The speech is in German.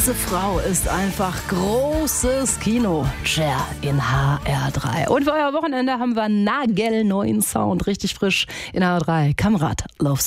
Diese Frau ist einfach großes Kino. Cher in HR3. Und für euer Wochenende haben wir einen nagelneuen Sound, richtig frisch in HR3. Kamrat, Love